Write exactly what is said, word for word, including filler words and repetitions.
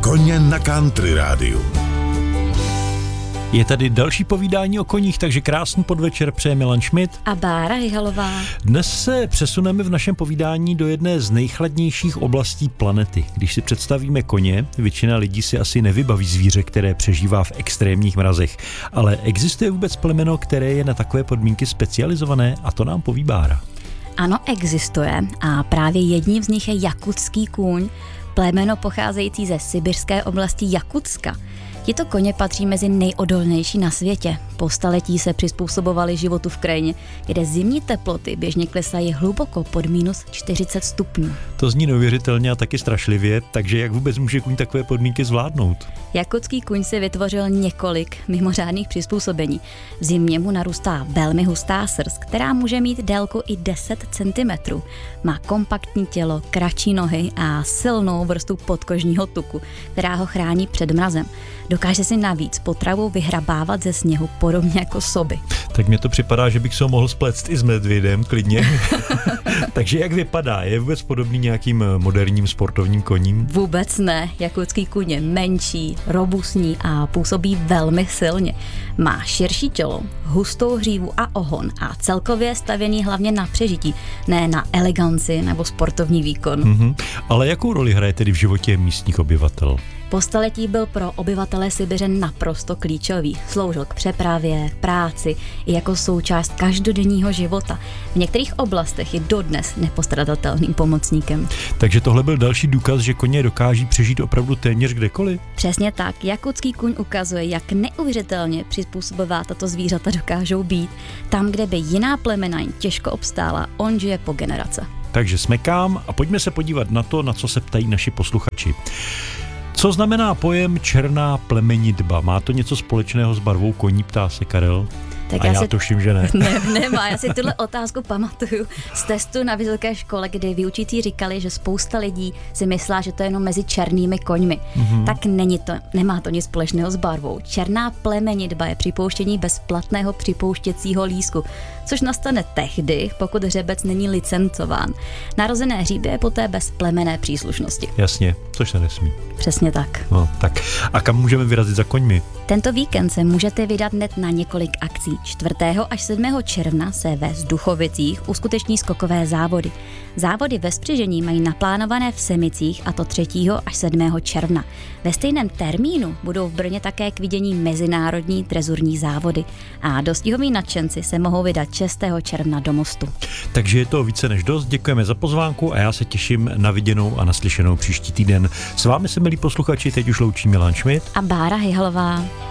Koně na Country rádiu. Je tady další povídání o koních, takže krásný podvečer přeje Milan Schmidt a Bára Hyhalová. Dnes se přesuneme v našem povídání do jedné z nejchladnějších oblastí planety. Když si představíme koně, většina lidí si asi nevybaví zvíře, které přežívá v extrémních mrazech. Ale existuje vůbec plemeno, které je na takové podmínky specializované, a to nám poví Bára. Ano, existuje a právě jedním z nich je jakutský kůň, plemeno pocházející ze sibirské oblasti Jakutska. Tito koně patří mezi nejodolnější na světě. Po staletí se přizpůsobovali životu v krajině, kde zimní teploty běžně klesají hluboko pod minus čtyřicet stupňů. To zní neuvěřitelně a taky strašlivě, takže jak vůbec může kůň takové podmínky zvládnout? Jakutský kůň si vytvořil několik mimořádných přizpůsobení. V zimě mu narůstá velmi hustá srst, která může mít délku i deset centimetrů. Má kompaktní tělo, kratší nohy a silnou vrstvu podkožního tuku, která ho chrání před mrazem. Dokáže si navíc potravu vyhrabávat ze sněhu podobně jako soby. Tak mně to připadá, že bych se ho mohl spléct i s medvědem, klidně. Takže jak vypadá? Je vůbec podobný nějakým moderním sportovním koním? Vůbec ne. Jakutský kůň je menší, robustní a působí velmi silně. Má širší tělo, hustou hřívu a ohon a celkově stavěný hlavně na přežití, ne na eleganci nebo sportovní výkon. Mm-hmm. Ale jakou roli hraje tedy v životě místních obyvatel? Po staletí byl pro obyvatele Sibiře naprosto klíčový. Sloužil k přepravě, práci i jako součást každodenního života. V některých oblastech je dodnes nepostradatelným pomocníkem. Takže tohle byl další důkaz, že koně dokáží přežít opravdu téměř kdekoliv? Přesně tak. Jakutský kůň ukazuje, jak neuvěřitelně přizpůsobová tato zvířata dokážou být. Tam, kde by jiná plemena jim těžko obstála, on žije po generace. Takže smekám a pojďme se podívat na to, na co se ptají naši posluchači. Co znamená pojem černá plemenitba? Má to něco společného s barvou koní, ptá se Karel? Tak a já, já si... tuším, že ne. ne. Nemá, já si tuhle otázku pamatuju z testu na vysoké škole, kdy vyučící říkali, že spousta lidí si myslá, že to je jenom mezi černými koňmi. Mm-hmm. Tak není to, nemá to nic společného s barvou. Černá plemenitba je připouštění bez platného připouštěcího lístku, což nastane tehdy, pokud hřebec není licencován. Narozené hříbě je poté bez plemenné příslušnosti. Jasně, což se nesmí. Přesně tak. No, tak. A kam můžeme vyrazit za koňmi? Tento víkend se můžete vydat hned na několik akcí. čtvrtého až sedmého června se ve Vzduchovicích uskuteční skokové závody. Závody ve spřežení mají naplánované v Semicích, a to třetího až sedmého června. Ve stejném termínu budou v Brně také k vidění mezinárodní drezurní závody. A dostihoví nadšenci se mohou vydat šestého června do Mostu. Takže je to více než dost. Děkujeme za pozvánku a já se těším na viděnou a naslyšenou příští týden. S vámi se, milí posluchači, teď už loučí Milan Schmidt a Bára Hyhalová.